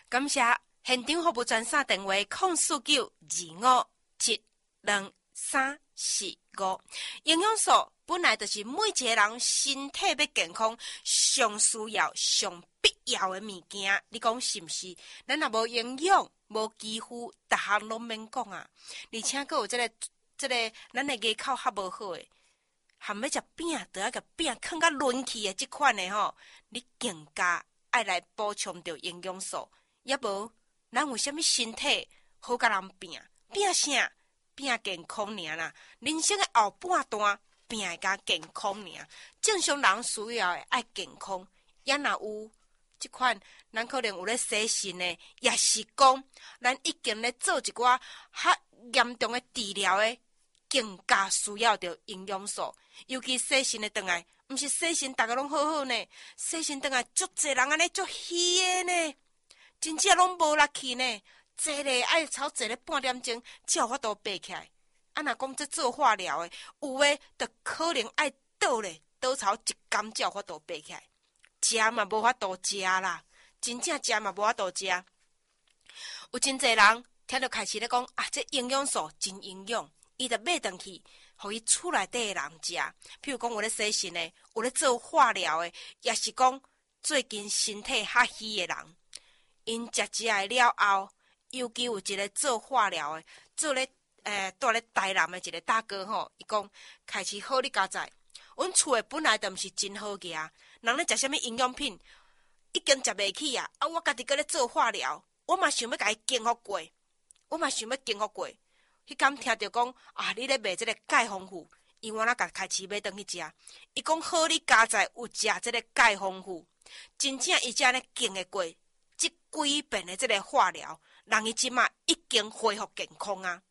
感谢现场服务专线电话04925722345。营养素本来就是每一个人身体要健康上需要、上必要的物件，你讲是毋是？咱若无营养，无肌肤，逐项拢免讲啊！而且佫有这个，咱的牙口较无好诶，含要食饼，都要甲饼囥甲润去的即款的吼，你更加爱来补充着营养素。也无，咱有啥物身体好甲人拼？拼啥？拼健康尔啦！人生的后半段拼会甲健康尔。正常人需要的爱健康，也若有即款，咱可能有咧洗肾的，也是讲咱已经咧做一寡较严重的治疗的，更加需要着营养素。尤其洗肾的转来，毋是洗肾逐个拢好好呢，洗肾转来足侪人安尼足虚的呢。真正拢无力气呢，坐咧爱超坐咧半点钟，才有法度爬起来。啊，若讲这做化疗的，有诶，就可能爱倒咧，倒超一工才有法度爬起来。食嘛无法度食啦，真正食嘛无法度食。有真侪人听着开始咧讲啊，这营养素真营养，伊着买转去，互伊厝内底诶人食。譬如讲有咧洗肾的，有咧做化疗的，也是讲最近身体较虚诶人。因食了后，尤其有一个做化疗的，做咧住咧台南的一个大哥吼，伊讲开始好你家知，阮厝诶本来就毋是真好个，人咧食啥物营养品，已经食袂起啊！我家己搁咧做化疗，我嘛想要甲伊经历过，迄天听着讲啊，你咧卖即个钙丰富，伊我哪甲开始买转去食，伊讲好你家知有食即个钙丰富，真正伊才咧经历过。即几遍的即个化疗，人伊即马已经恢复健康啊！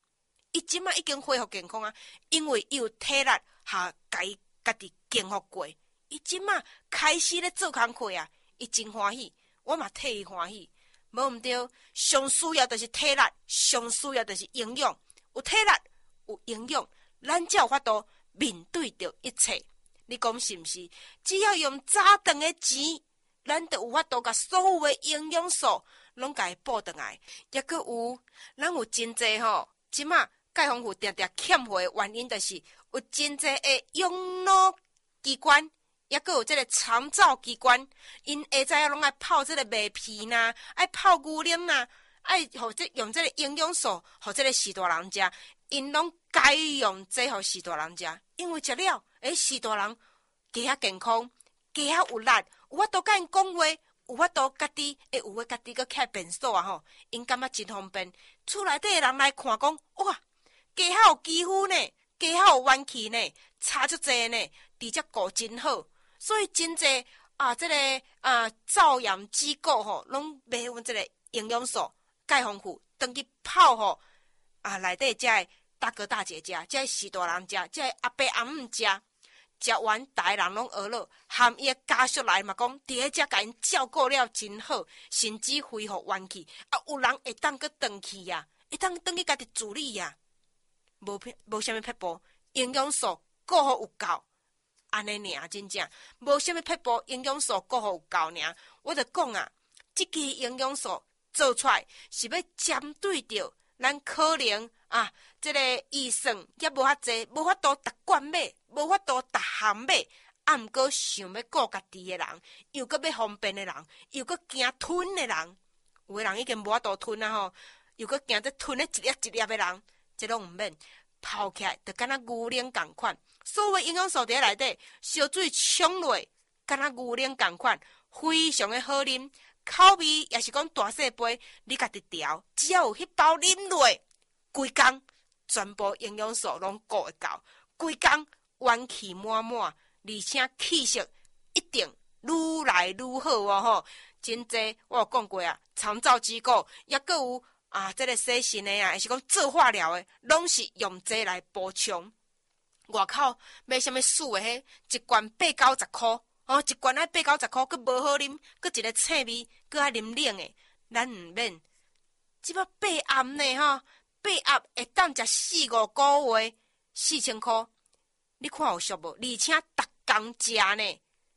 因为伊有体力下家己经历过，伊即马开始咧做工课啊！伊真欢喜，我嘛替伊欢喜。无毋对，上需要就是体力，上需要就是营养。有体力，有营养，咱才有法度面对着一切。你讲是毋是？只要用早顿的钱。咱就有法度甲所有的营养素拢甲伊补转来，也佫有，咱有真济吼，即马钙丰富定定欠货的原因，就是有真济的养脑机关，也佫有即个肠造机关，因下早仔拢爱泡即个麦皮呐，爱泡牛奶呐，爱互用即个营养素，互即个士大人食，因拢该用这互士大人食，因为食了，士大人加较健康，加较有力。有法度甲因讲话，有法度家己，有诶家己搁开便所啊吼，因感觉真方便。厝内底诶人来看讲，哇，家较有肌肤呢，家较有元气呢，差足济呢，而且顾真好。所以真济即个造养机构吼，拢买阮即个营养素钙丰富，当去泡吼内底遮诶大哥大姐食，遮诶士大人食，遮诶阿伯阿姆食。食完，大个人拢学了，含伊个家属来嘛讲，伫咧遮甲因照顾了真好，甚至恢复元气。有人会当去转去呀，会当转去家己自理呀。无啥物撇步，营养素顾好有够，安尼尔真正无啥物撇步，营养素顾好有够尔。我着讲啊，即支营养素做出来是要针对着咱可能即个预算也无遐济，无法度逐罐买，无法度逐项买，毋过想要顾家己的人，又搁要方便的人，又搁惊吞的人，有的人已经无法度吞啊吼，又搁惊这吞的一粒一粒的人，这拢毋免泡起来，就敢若牛奶共款，所有的营养素伫内底，烧水冲落，敢若牛奶共款，非常的好啉，口味也是讲大细杯，你家己调，只要有迄包啉落。规工全部营养素拢顾会到，规工元气满满，而且气色一定愈来愈好哦吼！真济我有讲过啊，长照机构也佫有即个洗肾的也是讲做化疗的，拢是用这来补充。外口买啥物水的迄一罐80-90箍，一罐爱80-90箍，佫无好啉，佫一个青味，佫爱啉冷的，咱毋免。即摆备暗呢吼。八盒会当食4-5个月，4000箍，你看有俗无？而且逐工食呢，逐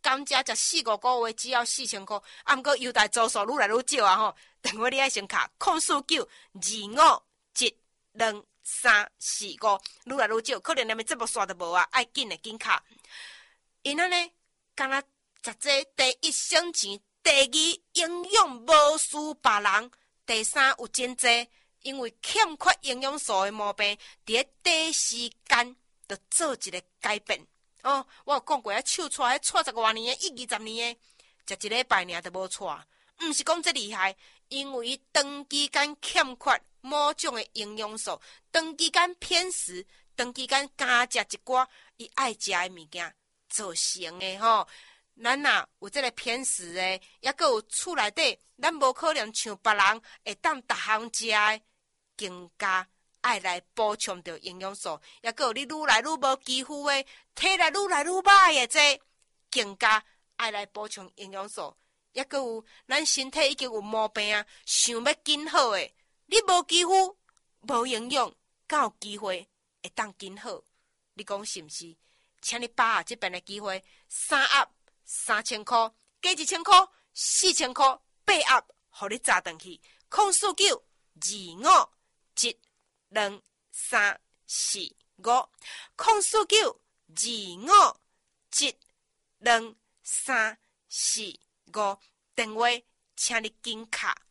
甘蔗食4-5个月，只要4000块。啊，毋过优待组数愈来愈少啊吼！电话你爱先卡04925723445，愈来愈少，可能连个节目线都无啊，爱紧的紧卡。因安尼，敢若食这第一省钱，第二营养无输别人，第三有真济，因为欠缺营养素的毛病，伫咧短时间就做一个改变。哦，我有讲过，手带迄带10多年的，20年的，食一礼拜尔都无带，毋是讲这厉害，因为伊长期间欠缺某种的营养素，长期间偏食，长期间加食一寡伊爱食的物件造成的吼。咱若有这个偏食的，抑阁有厝内底，咱无可能像别人会当逐项食的，更加爱来补充着营养素，抑阁有你愈来愈无肌肤的，体力愈来愈歹的这，更加爱来补充营养素，抑阁有咱身体已经有毛病啊，想要紧好的，你无肌肤、无营养，敢有机会会当紧好？你讲是毋是？请你把握这边的机会，3盒3000块，加1000块4000块，8盒，互你砸转去。04925723445，04925723445，电话请你紧卡。